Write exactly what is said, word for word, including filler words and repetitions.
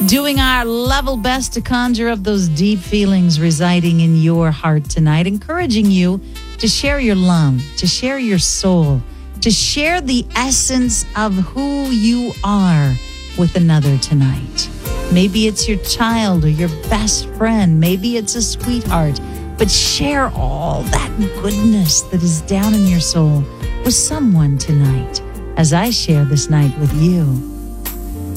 Doing our level best to conjure up those deep feelings residing in your heart tonight, encouraging you to share your love, to share your soul, to share the essence of who you are with another tonight. Maybe it's your child or your best friend. Maybe it's a sweetheart. But share all that goodness that is down in your soul with someone tonight, as I share this night with you.